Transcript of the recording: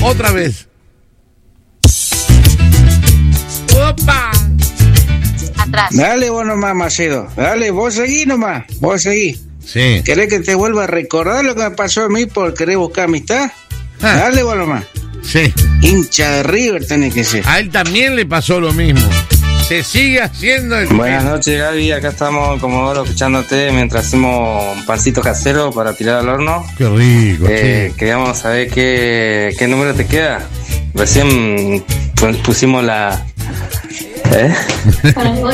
Otra vez. ¡Opa! Atrás. Dale vos nomás, Macedo. Dale, vos seguí nomás. Vos seguí. Sí. ¿Querés que te vuelva a recordar lo que me pasó a mí por querer buscar amistad? Dale vos nomás. Sí. Hincha de River tenés que ser. A él también le pasó lo mismo. Se sigue haciendo el... Buenas noches, Gaby. Acá estamos en Comodoro escuchándote mientras hacemos un pancito casero para tirar al horno. Qué rico, sí. Queríamos saber qué número te queda. Recién pusimos la...